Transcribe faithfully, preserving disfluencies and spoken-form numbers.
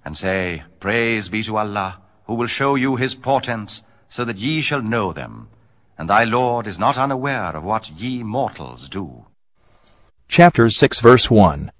and say, Praise be to Allah, who will show you his portents, so that ye shall know them. And thy Lord is not unaware of what ye mortals do. Chapter six, verse one.